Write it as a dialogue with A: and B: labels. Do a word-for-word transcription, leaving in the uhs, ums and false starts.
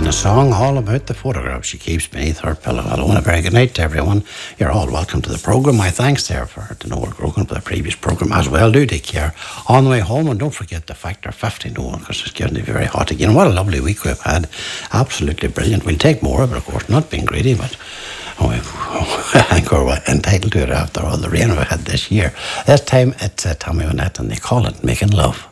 A: a song all about the photograph she keeps beneath her pillow. Hello and a very good night to everyone. You're all welcome to the programme. My thanks there for to Noel Grogan for the previous programme as well. Do take care on the way home, and don't forget the Factor fifty, Noel, because it's getting to be very hot again. What a lovely week we've had. Absolutely brilliant. We'll take more of it, of course, not being greedy, but oh, I think we're entitled to it after all the rain we've had this year. This time it's uh, Tommy Wynette, and they call it Making Love.